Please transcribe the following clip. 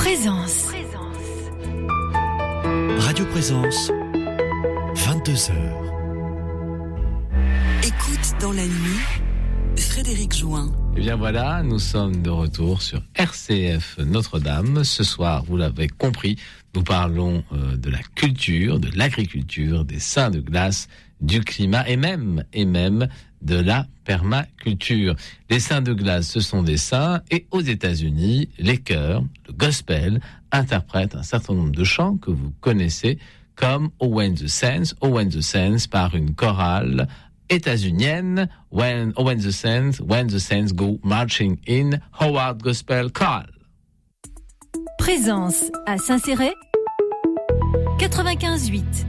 Présence. Radio Présence, 22h. Écoute dans la nuit, Frédéric Join. Et bien voilà, nous sommes de retour sur RCF Notre-Dame. Ce soir, vous l'avez compris, nous parlons de la culture, de l'agriculture, des saints de glace, du climat et même de la permaculture. Les saints de glace, ce sont des saints, et aux États-Unis, les chœurs, le gospel, interprètent un certain nombre de chants que vous connaissez, comme Oh When the Saints, par une chorale états-unienne, when the Saints go marching in, Howard Gospel Choral. Présence à Saint-Céré 95.8.